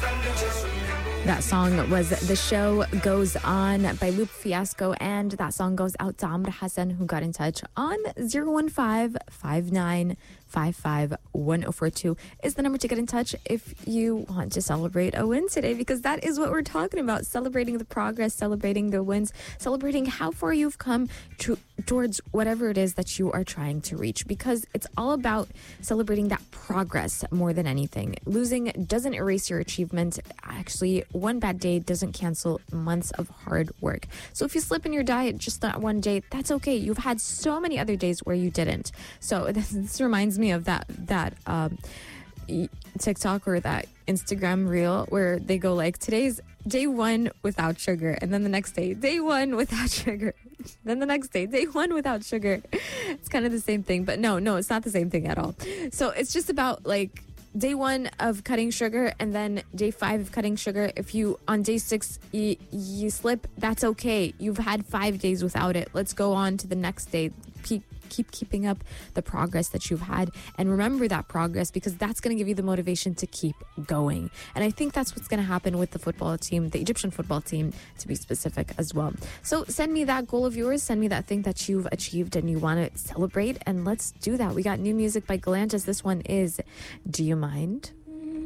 That song was The Show Goes On by Loop Fiasco, and that song goes out to Amr Hassan, who got in touch on 015-5955-1042 is the number to get in touch if you want to celebrate a win today, because that is what we're talking about, celebrating the progress, celebrating the wins, celebrating how far you've come towards whatever it is that you are trying to reach, because it's all about celebrating that progress more than anything. Losing doesn't erase your achievement. Actually, one bad day doesn't cancel months of hard work. So if you slip in your diet just that one day, that's okay. You've had so many other days where you didn't. So this reminds me of that TikTok or that Instagram reel where they go like, today's day one without sugar, and then the next day one without sugar, then the next day one without sugar. It's kind of the same thing, but no, it's not the same thing at all. So it's just about like day one of cutting sugar and then day 5 of cutting sugar. If you on day 6 you slip, that's okay. You've had 5 days without it. Let's go on to the next day. Keep keeping up the progress that you've had, and remember that progress, because that's going to give you the motivation to keep going. And I think that's what's going to happen with the football team, the Egyptian football team, to be specific as well. So send me that goal of yours, send me that thing that you've achieved and you want to celebrate, and let's do that. We got new music by Galantis. This one is Do You Mind?